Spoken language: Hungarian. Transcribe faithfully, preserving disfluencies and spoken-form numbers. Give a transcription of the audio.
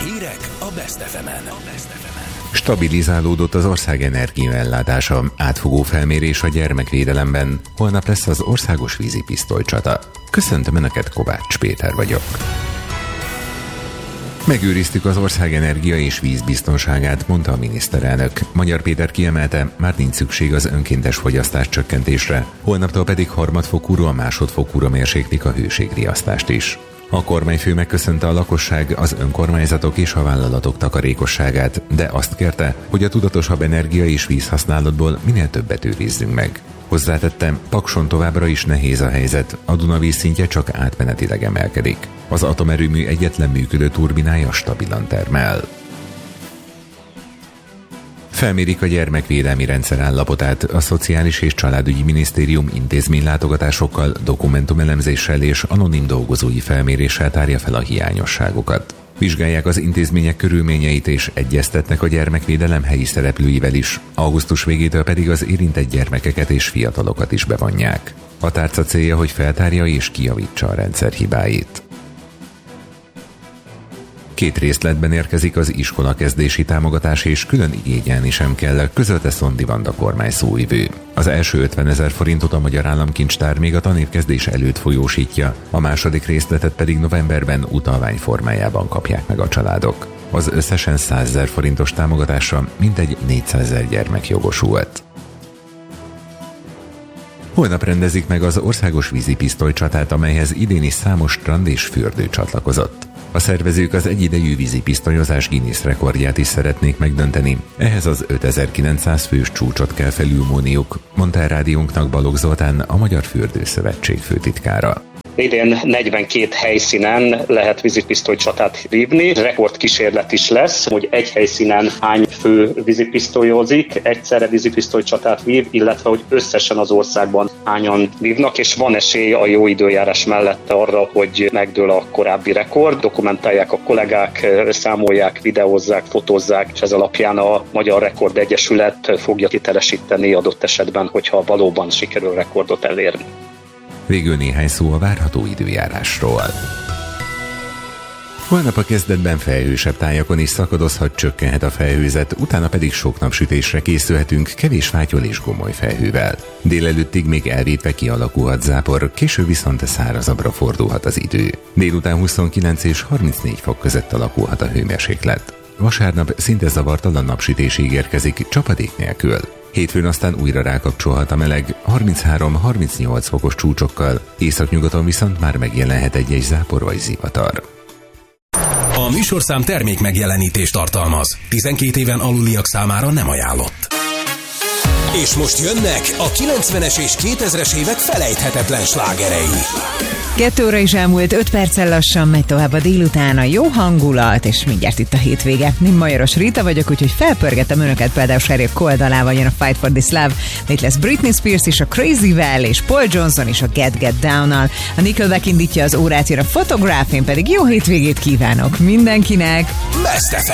Hírek a Best ef emen. Stabilizálódott az ország energiaellátása, átfogó felmérés a gyermekvédelemben. Holnap lesz az országos vízipisztolycsata. Köszöntöm Önöket, Kovács Péter vagyok. Megőriztük az ország energia és vízbiztonságát, mondta a miniszterelnök. Magyar Péter kiemelte, már nincs szükség az önkéntes fogyasztás csökkentésre, holnaptól pedig harmadfokúról másodfokúra mérséklik a hőségriasztást is. A kormányfő megköszönte a lakosság, az önkormányzatok és a vállalatok takarékosságát, de azt kérte, hogy a tudatosabb energia és vízhasználatból minél többet őrizzünk meg. Hozzátette, Pakson továbbra is nehéz a helyzet, a Duna vízszintje csak átmenetileg emelkedik. Az atomerőmű egyetlen működő turbinája stabilan termel. Felmérik a gyermekvédelmi rendszer állapotát, a Szociális és Családügyi Minisztérium intézménylátogatásokkal, dokumentumelemzéssel és anonim dolgozói felméréssel tárja fel a hiányosságokat. Vizsgálják az intézmények körülményeit és egyeztetnek a gyermekvédelem helyi szereplőivel is, augusztus végétől pedig az érintett gyermekeket és fiatalokat is bevonják. A tárca célja, hogy feltárja és kijavítsa a rendszer hibáit. Két részletben érkezik az iskolakezdési támogatás, és külön igényelni sem kell, közölte Szondi Vanda kormány szóvivő. Az első ötvenezer forintot a Magyar Államkincstár még a tanévkezdés előtt folyósítja, a második részletet pedig novemberben utalvány formájában kapják meg a családok. Az összesen százezer forintos támogatásra mintegy négyszázezer gyermek jogosult. Holnap rendezik meg az országos vízipisztolycsatát, amelyhez idén is számos strand és fürdő csatlakozott. A szervezők az egyidejű vízipisztolyozás Guinness rekordját is szeretnék megdönteni. Ehhez az ötezer-kilencszáz fős csúcsot kell felülmúlniuk, mondta a rádiónknak Balogh Zoltán, a Magyar Fürdőszövetség főtitkára. Idén negyvenkét helyszínen lehet vízipisztolycsatát vívni. Rekordkísérlet is lesz, hogy egy helyszínen hány fő vízipisztolyozik, egyszerre vízipisztolycsatát vív, illetve hogy összesen az országban hányan vívnak, és van esély a jó időjárás mellett arra, hogy megdől a korábbi rekord. Dokumentálják a kollégák, számolják, videózzák, fotózzák, és ez alapján a Magyar Rekord Egyesület fogja kitelesíteni adott esetben, hogyha valóban sikerül rekordot elérni. Végül néhány szó a várható időjárásról. Holnap a kezdetben felhősebb tájakon is szakadozhat, csökkenhet a felhőzet, utána pedig sok napsütésre készülhetünk kevés fátyol és gomoly felhővel. Délelőttig még elvétve kialakulhat zápor, később viszont szárazabbra fordulhat az idő. Délután huszonkilenc és harmincnégy fok között alakulhat a hőmérséklet. Vasárnap szinte zavartalan napsütés ígérkezik, csapadék nélkül. Hétfőn aztán újra rákapcsolhat a meleg, harminchárom-harmincnyolc fokos csúcsokkal, északnyugaton viszont már megjelenhet egy-egy zápor vagy zivatar. A műsorszám termék megjelenítést tartalmaz. tizenkét éven aluliak számára nem ajánlott. És most jönnek a kilencvenes és kétezres évek felejthetetlen slágerei. Kettő óra is elmúlt, öt perccel lassan megy tovább a délután, a jó hangulat, és mindjárt itt a hétvége. Én Majoros Rita vagyok, úgyhogy felpörgetem önöket például Sheryl Cole dalával, jön a Fight for This Love, de itt lesz Britney Spears is a Crazy-vel, és Paul Johnson is a Get Get Down-nal. A Nickelback indítja az órát, jön a Photograph, én pedig jó hétvégét kívánok mindenkinek! Best ef